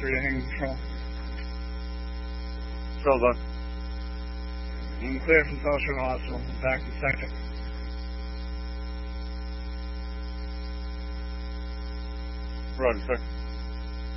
3 to hang control. Control done. I'm clear from South Shore Hospital. Back in sector. Roger, sir.